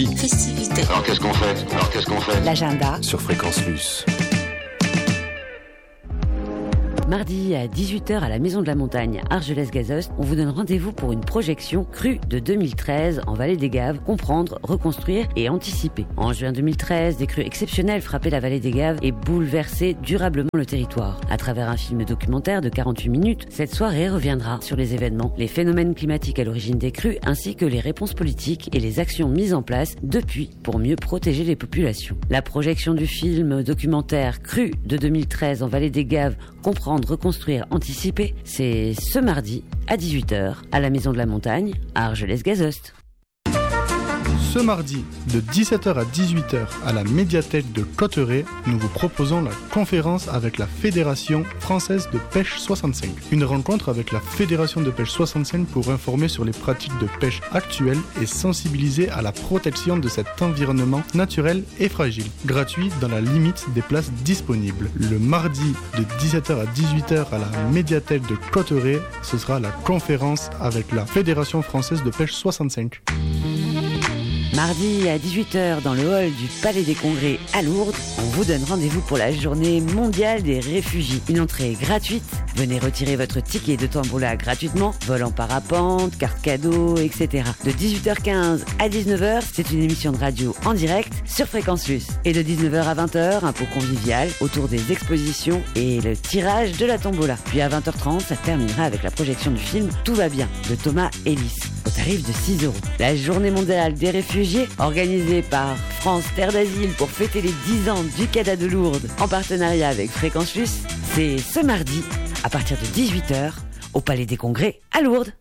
Festivité. Alors qu'est-ce qu'on fait L'agenda sur Fréquence Luce. Mardi à 18h à la Maison de la Montagne, Argelès-Gazost, on vous donne rendez-vous pour une projection crue de 2013 en Vallée des Gaves, comprendre, reconstruire et anticiper. En juin 2013, des crues exceptionnelles frappaient la Vallée des Gaves et bouleversaient durablement le territoire. À travers un film documentaire de 48 minutes, cette soirée reviendra sur les événements, les phénomènes climatiques à l'origine des crues, ainsi que les réponses politiques et les actions mises en place depuis pour mieux protéger les populations. La projection du film documentaire Crue de 2013 en Vallée des Gaves, comprendre, reconstruire, anticiper, c'est ce mardi à 18h à la Maison de la Montagne à Argelès-Gazost. Ce mardi, de 17h à 18h à la médiathèque de Cotteret, nous vous proposons la conférence avec la Fédération française de pêche 65. Une rencontre avec la Fédération de pêche 65 pour informer sur les pratiques de pêche actuelles et sensibiliser à la protection de cet environnement naturel et fragile. Gratuit dans la limite des places disponibles. Le mardi, de 17h à 18h à la médiathèque de Cotteret, ce sera la conférence avec la Fédération française de pêche 65. Mardi à 18h dans le hall du Palais des Congrès à Lourdes, on vous donne rendez-vous pour la journée mondiale des réfugiés. Une entrée gratuite, venez retirer votre ticket de tombola gratuitement, vol en parapente, carte cadeau, etc. De 18h15 à 19h, c'est une émission de radio en direct sur Fréquence Luce. Et de 19h à 20h, un pot convivial autour des expositions et le tirage de la tombola. Puis à 20h30, ça terminera avec la projection du film Tout va bien de Thomas Ellis, au tarif de 6 €. La journée mondiale des réfugiés, organisée par France Terre d'Asile pour fêter les 10 ans du CADA de Lourdes en partenariat avec Fréquence Luce, c'est ce mardi à partir de 18h au Palais des Congrès à Lourdes.